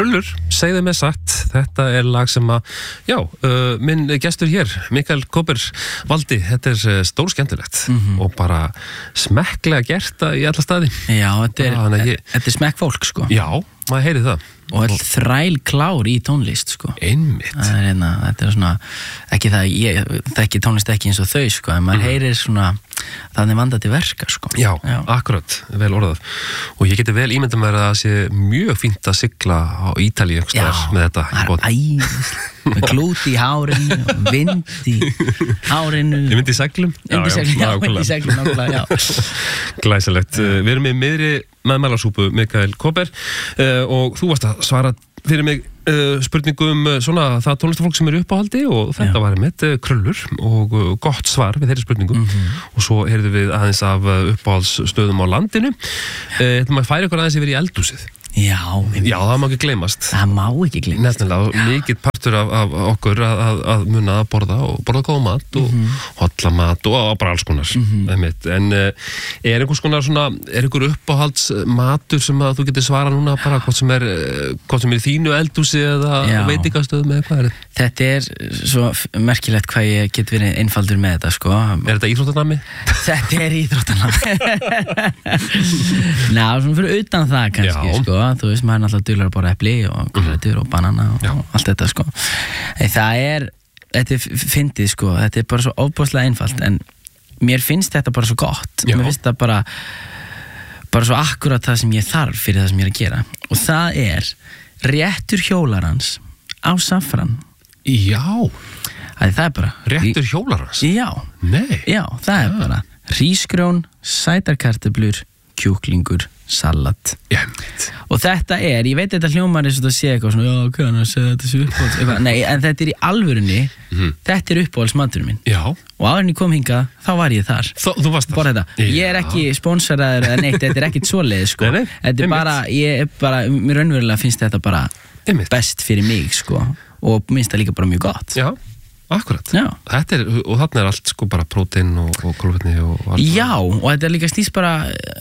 Krullur, segðu mér satt, þetta lag sem minn gestur hér, Mikael Kóper valdi, þetta stór skemmtilegt og bara smekklega gert í alla staði. Já, þetta smekkfólk, sko. Já, maður heyri það. Og þræl klár í tónlist, sko. Einmitt. Þetta svona, ekki það, ég þekki tónlist ekki eins og þau, sko, en maður heyrir svona, þannig vandað til verka, sko. Já, akkurat, vel orðað. Og ég geti vel ímyndað mér að það sé mjög fínt að sigla á Ítalíu einhvers með þetta. Já, það æðislega. Með klúti í hárinu, vind í hárinu. Ég myndi í seglum. Myndi í seglum, nákvæmlega, já. Glæsilegt. Við erum í miðri meðmælasúpu, Mikael Kóper, og þú varst að svara fyrir mig spurningum svona það tónlistafólk sem uppáhaldi og þetta var með Krullur og gott svar við þeirri spurningum og svo heyrðum við aðeins af uppáhaldsstöðum á landinu. Þetta maður færi ykkur aðeins yfir í eldhúsið. Já, það má ekki gleymast. Það má ekki gleymast. Nefnilega, mikið partur af okkur að muna að borða góð mat og holla mat og bara alls konar. En einhvers konar svona, einhver uppáhalds matur sem að þú getur svara núna bara hvort sem í þínu eldhúsi eða veitingastöðum eða hvað þetta? Þetta svo merkilegt hvað ég get verið einfaldur með þetta, sko. Þetta íþróttanami? Þetta íþróttanami. Ná, svona fyrir utan það kannski, sko. Þú veist, maður náttúrulega duglegur að borða epli og grætur og banana og allt þetta, sko. Þetta fyndið, sko. Þetta bara svo ofboðslega einfalt, en mér finnst þetta bara svo gott. Mér finnst þetta bara svo akkurat það sem ég þarf fyrir það sem ég að gera. Og það réttur hjólarans á safran. Já. Það bara réttur hjólarans? Já. Nei. Já, það bara hrísgrjón, sætarkartöflur, kjúklingur, salat. Og þetta ég veit þetta hljómar eins og það sé eitthvað svona, já, hvað hann að segja þetta sé uppáhalds, nei, en þetta í alvörunni, þetta uppáhaldsmaturinn minn. Já. Og áður en ég kom hingað, þá var ég þar. Þú varst þar? Ég ekki sponsaraður eða neitt, þetta ekkit svoleiðis, sko. Þetta bara, mér raunverulega finnst þetta bara best fyrir mig, sko. Og minnst það líka bara mjög gott. Já. Akkurat. Já. Og þarna allt sko bara prótein og kolvetni og allt. Já, og þetta líka snýst bara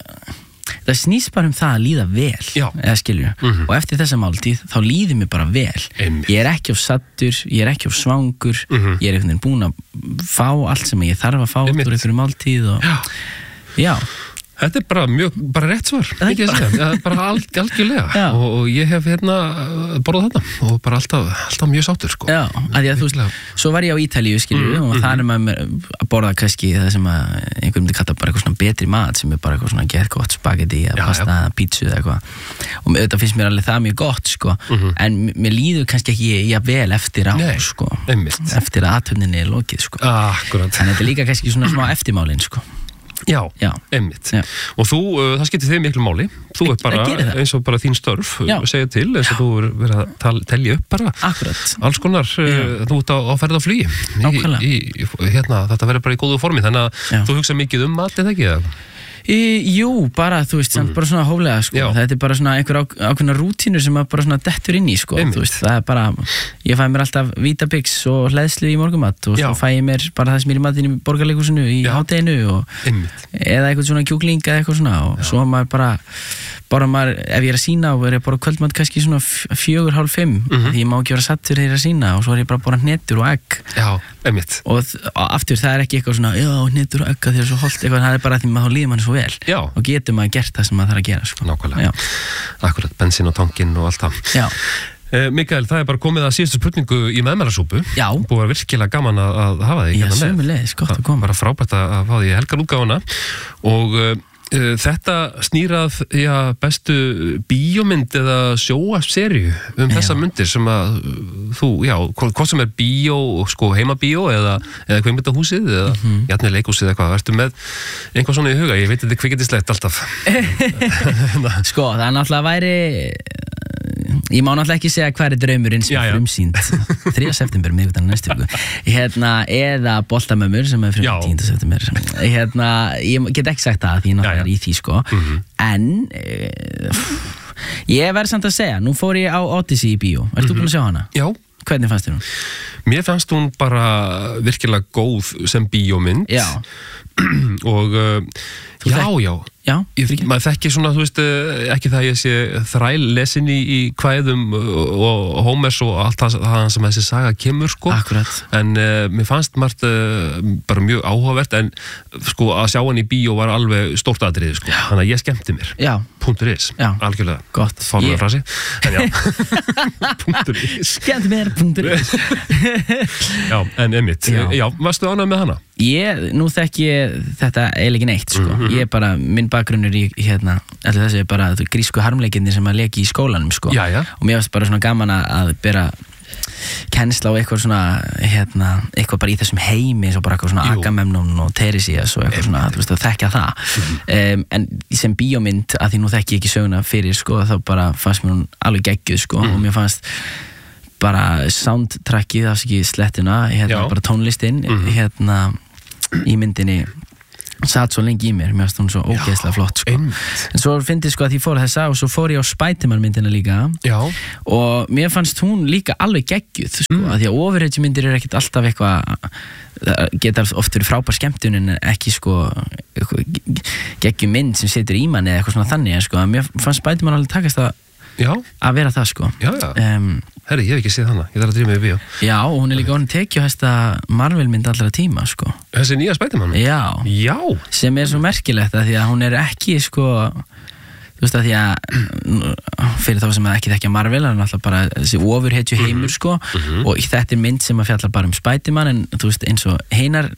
það að líða vel. Já. Eða skilur. Og eftir þessa máltíð, þá líður mér bara vel. Ég ekki of saddur, ég ekki of svangur, ég einhvern veginn búin að fá allt sem ég þarf að fá úr einhverju máltíð og já. Þetta bara rétt svar, ekki að segja, bara algjörlega og ég hef borðað þetta og bara alltaf mjög sáttur, sko. Já, að þú veist, svo var ég á Ítalíu, skilju, og það maður að borða kannski það sem að einhver myndi kalla bara eitthvað svona betri mat sem bara eitthvað svona geðgott spagetti eða pasta, pítsu eða eitthvað og auðvitað finnst mér alveg það mjög gott, sko, en mér líður kannski ekki vel eftir á, sko, eftir að athöfninni lokið, sko. Akkurat. Þannig þetta líka kannski svona smá eftirmálin, sko. Já, einmitt. Og þú, það skiptir þig miklu máli. Þú bara eins og bara þín störf segja til, eins og þú verið að telja upp bara. Akkurat. Alls konar, þú ert á ferð á flugi. Nákvæmlega. Þetta verður bara í góðu formi, þannig að þú hugsa mikið um mat, eða ekki? Jú, bara, þú veist, samt bara svona hóflega, sko. Þetta bara svona einhver ákveðna rútínu sem bara svona dettur inn í, sko. Þú veist, það bara, ég fæ mér alltaf Vítabix og hleðslu í morgumat og svo fæ ég mér bara það sem í matinn í Borgarleikhúsinu í hádeginu eða eitthvað svona kjúkling eða eitthvað svona og svo maður bara maður, ef ég að sína og ég bara kvöldmat kannski svona 4:30 því ég má ekki vera sattur þegar ég að sína og svo ég bara hnetur og egg. Já, einmitt. Og aftur það ekki eitthvað svona, já, hnetur og egg því það svo holdt eitthvað, það bara því maður þá líður manni svo vel. Já. Og getur maður gert það sem maður þarf að gera, sko. Nákvæmlega. Akkurat, bensín og tankinn og allt það. Já. Mikael, það bara komið að síðustu spurningu í meðmælasúpu. Já. Búið að virkilega gaman að hafa þig hérna með. Já, sömuleiðis, gott að koma. Bara frábært að fá því helgarútgáfuna og þetta snýrað bestu bíómynd eða sjónvarpsseríu þessa myndir sem að þú, hvort sem bíó, sko heimabíó eða kvikmyndahúsið eða jafnvel leikhúsið eða eitthvað, ertu með einhvað svona í huga? Ég veit þetta kvikmyndislegt alltaf. Sko, það náttúrulega væri ég má náttúrulega ekki segja hver draumurinn sem frumsýnd 3. september miðvikudag næstu viku eða Boltamömmur sem frumsýnd 10. september ég get ekki sagt það því ég náttúrulega í því, sko en ég verð samt að segja, nú fór ég á Odyssey í bíó, ertu búin að sjá hana? Já. Hvernig fannst þér hún? Mér fannst hún bara virkilega góð sem bíómynd. Já. og maður þekki svona, þú veist, ekki það ég sé þræl lesin í kvæðum og Hómers og allt það sem þessi saga kemur, sko. Akkurat. En mér fannst margt bara mjög áhugavert, en sko að sjá hann í bíó var alveg stórt atriði, sko. Þannig að ég skemmti mér. Já. .is. Já. Algjörlega. Gott. Fánulega frasi. En já. .is. Skemmti mér. .is. Já, en einmitt. Já, varstu ánægð með hana? Nú þekki ég þetta eiginlega ekki neitt, sko. Ég bara, minn bakgrunnur í, allir þessi bara grísku harmleikinni sem að leki í skólanum, sko. Já. Og mér varst bara svona gaman að bera kennsla á eitthvað svona, eitthvað bara í þessum heimi, svo bara eitthvað svona Agamemnon og Teresías og eitthvað svona, þú veist, að þekkja það. En sem bíómynd, að því nú þekki ég ekki söguna fyrir, sko, þá bara fannst mér hún alveg geggjuð, sko, og mér fannst bara soundtrackið, það sé ekki slettuna, bara tónlistin, í myndinni satt svo lengi í mér fannst hún svo ógeðslega flott, sko. En svo fyndi sko að ég fór þessa og svo fór ég á Spiderman myndina líka. Já. Og mér fannst hún líka alveg geggjuð, sko, að því að ofurhetjumyndir er ekkert alltaf eitthvað, geta oft verið frábær skemmtun en ekki, sko, geggjum mynd sem situr í manni eða eitthvað svona þannig, sko. Mér fannst Spiderman alveg takast að vera það, sko. Herri, ég hef ekki séð hana, ég þarf að drýma í bíó. Já, og hún er líka orðin tekjuhæsta Marvel-mynd allra tíma, sko. Þessi nýja Spiderman? Já. Sem er svo merkilegt að því að hún er ekki, sko, þú veist, að því að fyrir þá sem að ekki þekkja Marvel, það er náttúrulega bara þessi ofurhetju heimur, sko, og þetta er mynd sem að fjallar bara um Spiderman, en þú veist, eins og heinar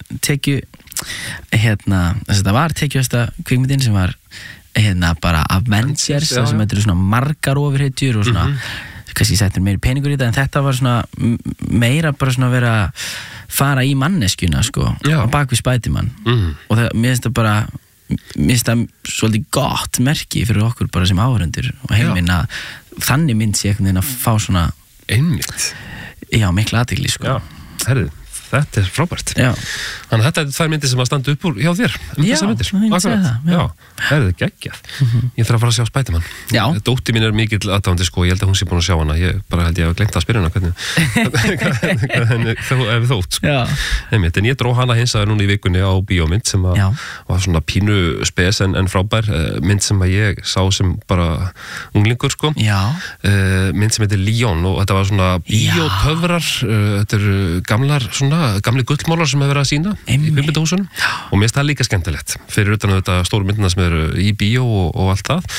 þetta var tekjuhæsta kvikmyndin sem var, bara Avengers, það sem þetta eru svona margar ofurhetjur og svona kannski settir meiri peningur í þetta, en þetta var svona meira bara svona að vera fara í manneskjuna, sko, á bakvið Spiderman og það, mér finnst það svolítið gott merki fyrir okkur bara sem áhorfendur og heiminn að þannig mynd sé einhvern veginn að fá svona einmitt, mikla athygli, sko. Herðu, þetta er frábært. Já. Þannig að þetta er tvær myndir sem að standa upp úr hjá þér, þessar myndir. Já, það er geggjað. Ég þarf að fara að sjá Spiderman. Já. Dóttir mín er mikill aðdáandi, sko, ég held að hún sé búin að sjá hana. Ég bara held ég að gleymt að spyrja hana hvernig henni hefur þótt, sko. Einmitt, en ég dró hana hins að núna í vikunni á bíómynd sem að var svona pínu spes en frábær mynd sem að ég sá sem bara unglingur, sko. Já. Mynd sem heitir Leon og þetta var svona bíótöfrar, þetta eru gamli gullmálar sem hefur verið að sína í kvikmyndahúsunum og mér finnst það líka skemmtilegt fyrir utan þetta stóru myndina sem eru í bíó og allt það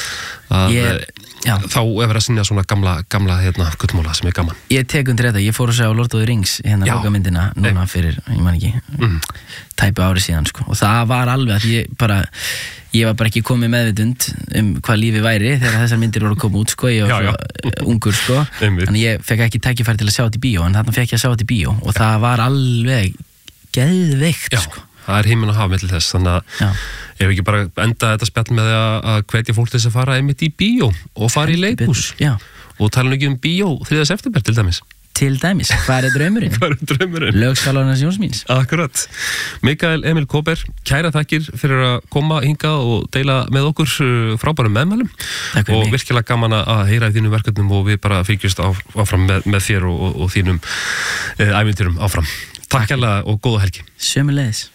að þá er verið að sína svona gamla gullmála sem er gaman. Ég tek undir þetta, ég fór að segja á Lord of the Rings lokamyndina núna fyrir, ég man ekki tæpu ári síðan, sko, og það var alveg að ég var bara ekki komið meðvitund hvað lífi væri þegar þessar myndir voru að koma út, sko, ég var svo ungur, sko, þannig ég fekk ekki tækifæri til að sjá þetta í bíó, en þarna fekk ég að sjá þetta í bíó og það var alveg geðveikt, sko. Það er himinn að hafa milli þess, þannig að ef ekki bara enda þetta spjall með að hvetja fólk til þess að fara einmitt í bíó og fara í leikhús og tala ekki bíó 3. september til dæmis. Hvað er draumurinn? Hvað er draumurinn? Lögskalarnas Jónsmíns. Akkurat. Mikael Emil Kåber, kæra þakkir fyrir að koma hingað og deila með okkur frábærum meðmælum og virkilega gaman að heyra í þínum verkefnum og við bara fylgjumst áfram með þér og þínum ævintýrum áfram. Takk hérlega og góða helgi. Sömuleiðis.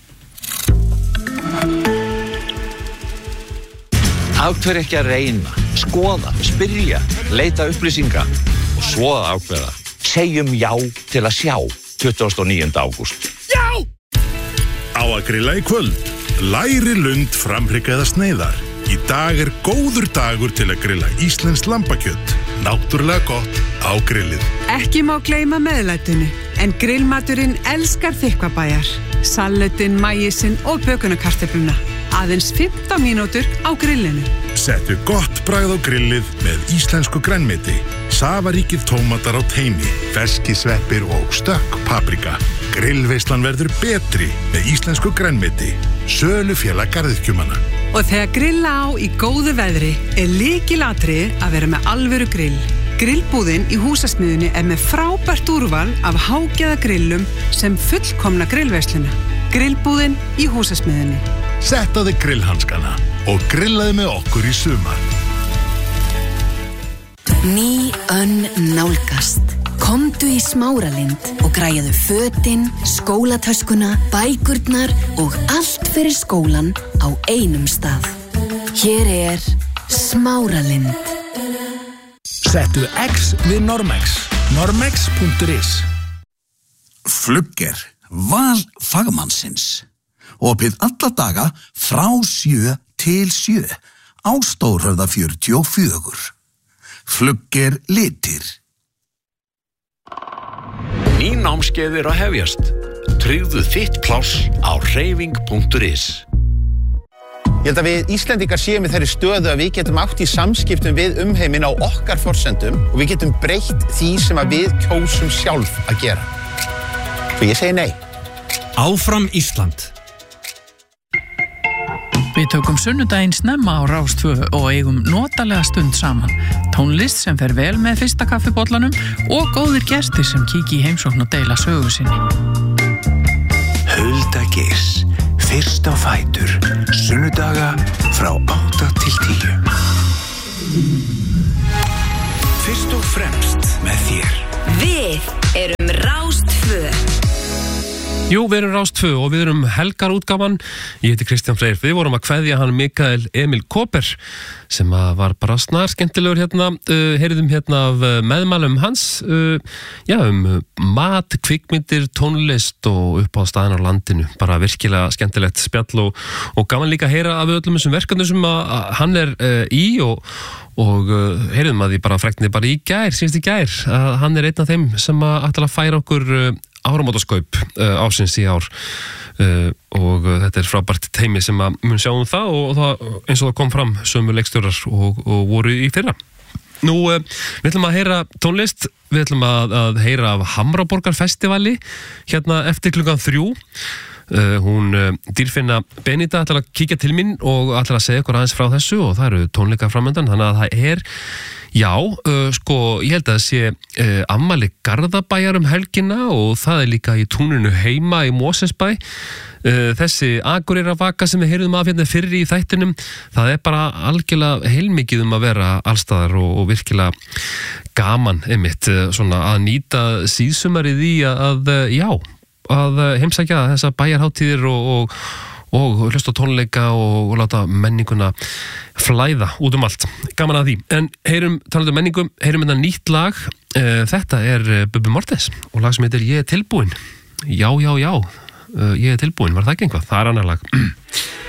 Af hverju ekki að reyna, skoða, spyrja, leita upplýsinga og svo að ákveða. Segjum já til að sjá 29. ágúst. Já! Á að grilla í kvöld. Læri lund framhryggaða sneiðar. Í dag er góður dagur til að grilla íslenskt lambakjöt. Náttúrulega gott á grillið. Ekki má gleyma meðlætinu, en grillmaturinn elskar Þykkvabæjar. Salatinn, maísinn og bökunarkartöfluna. Aðeins 15 mínútur á grillinu. Settu gott bragð á grillið með íslensku grænmeti. Safaríkir tómatar á teini, ferskisveppir og stökk paprika. Grillveislan verður betri með íslensku grænmeti. Sölufélag garðyrkjumanna. Og þegar grilla á í góðu veðri er lykilatriði að vera með alvöru grill. Grillbúðin í Húsasmiðjunni er með frábært úrval af hágæðagrillum sem fullkomna grillveisluna. Grillbúðin í Húsasmiðjunni. Settaðu grillhanskana og grillaðu með okkur í sumar. Ný önn nálgast. Komdu í Smáralind og græjaðu fötin, skólatöskuna, bækurnar og allt fyrir skólan á einum stað. Hér Smáralind. Settu X við Normex. Normex.is. Flugger, val fagmannsins. Opið alla daga frá 7 til 7 á Stórhöfða 44. Flugger litir. Ný námskeið að hefjast. Tryggðu þitt pláss á hreyfing.is. Ég held að við Íslendingar séum í þeirri stöðu að við getum átt í samskiptum við umheiminn á okkar forsendum og við getum breytt því sem að við kjósum sjálf að gera. Og ég segi nei. Áfram Ísland. Við tökum sunnudaginn snemma á Rás 2 og eigum notalega stund saman. Tónlist sem fer vel með fyrsta kaffibollanum og góðir gestir sem kíkja í heimsókn og deila sögu sinni. Hulda Geirs, fyrst á fætur, sunnudaga frá 8 til 10. Fyrst og fremst með þér. Við erum Rás 2. Jú, við erum Rás 2 og við erum helgarútgáfan. Ég heiti Kristján Freyr. Við vorum að kveðja hann Mikael Emil Kåber sem var bara snar skemmtilegur hérna. Heyrðum hérna af meðmælum hans mat, kvikmyndir, tónlist og upp á staðinn á landinu. Bara virkilega skemmtilegt spjall og gaman líka að heyra af öllum þessum verkefnum sem hann í og heyrðum að því bara fræktinni bara í gær, síðast í gær að hann einn af þeim sem ætlar að færa okkur áramótaskaup ásins í ár og þetta frábært teymi sem að mun sjá það og það, eins og það kom fram sömu leikstjórar og voru í fyrra. Nú, við ætlum að heyra tónlist, við ætlum að heyra af Hamraborgarfestivali hérna eftir klukkan 3. Hún Dýrfinna Benita ætlar að kíkja til mín og ætlar að segja ykkur aðeins frá þessu og það eru tónleika framöndan, þannig að það ég held að það sé afmæli Garðabæjar helgina og það er líka í túninu heima í Mosfellsbæ. Þessi Akureyrarvaka sem við heyrðum af hérna fyrr í þættinum, það er bara algjörlega heilmikið að vera allstaðar og virkilega gaman einmitt svona að nýta síðsumarið í að heimsækja þessa bæjarhátíðir og hlusta á tónleika og láta menninguna flæða út allt. Gaman að því. En talandi um menningu, heyrum þetta nýtt lag. Þetta er Bubbi Morthens og lag sem heitir Ég er tilbúin. Já, ég er tilbúin. Var það ekki einhvað? Það er annar lag.